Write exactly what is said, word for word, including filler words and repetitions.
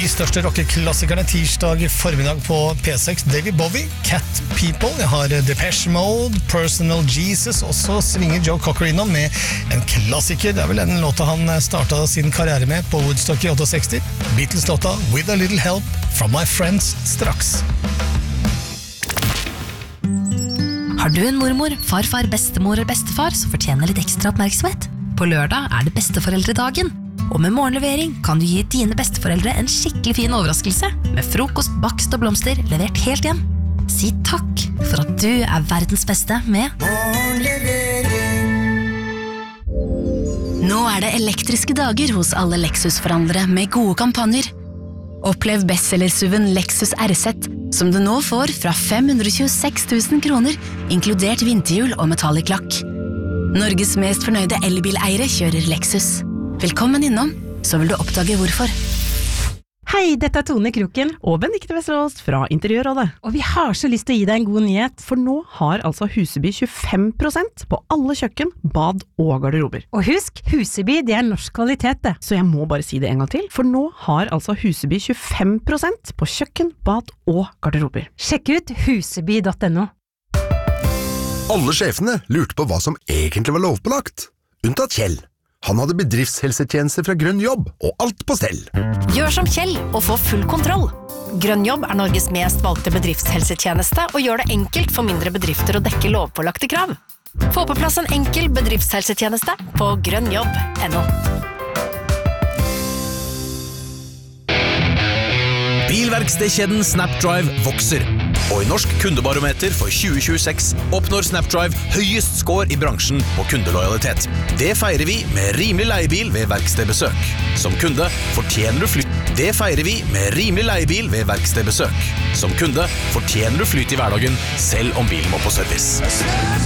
største rockeklassikerne tirsdag formiddag på P seks. David Bowie, Cat People. Jeg har Depeche Mode, Personal Jesus, og så svinger Joe Cocker innom med en klassiker. Det er vel den låta han startet sin karriere med på Woodstock i sekstiåtte. Beatles-låta With a Little Help From My Friends straks. Har du en mormor, farfar, bestemor eller bestefar som fortjener litt ekstra oppmerksomhet? På lørdag er det besteforeldredagen. Og med morgenlevering kan du gi dine besteforeldre en skikkelig fin overraskelse med frokost, bakst og blomster levert helt hjem. Si takk for at du er verdens beste med morgenlevering. Nå er det elektriske dager hos alle Lexus-forhandlere med gode kampanjer. Opplev bestsellersuven Lexus R Z, som du nå får fra fem hundre tjueseks tusen kroner, inkludert vinterhjul og metallic lakk. Norges mest fornøyde elbileiere kjører Lexus. Velkommen innom, så vil du oppdage hvorfor. Hei, dette er Tone Kroken og Benedikte Vesterås fra Interiørrådet. Og vi har så lyst til å gi deg en god nyhet. For nå har altså Huseby tjuefem prosent på alle kjøkken, bad og garderober. Og husk, Huseby det er norsk kvalitet det. Så jeg må bare si det en gang til, for nå har altså Huseby tjuefem prosent på kjøkken, bad og garderober. Sjekk ut huseby punktum no. Alle sjefene lurte på hva som egentlig var lovpålagt. Unntatt Kjell. Han hadde bedriftshelsetjenester fra Grønn Jobb, og alt på stell. Gjør som Kjell og få full kontroll. Grønn Jobb er Norges mest valgte bedriftshelsetjeneste og gjør det enkelt for mindre bedrifter å dekke lovpålagte krav. Få på plass en enkel bedriftshelsetjeneste på grønnjobb punktum no. Bilverkstedkjeden Snapdrive vokser, og i Norsk kundebarometer for tjue tjueseks oppnår Snapdrive høyest score i bransjen på kundelojalitet. Det feirer vi med rimelig leiebil ved verkstedbesøk. Som kunde fortjener du flyt. Det feirer vi med rimelig leiebil ved verkstedbesøk. Som kunde fortjener du flyt i hverdagen, selv om bilen må på service.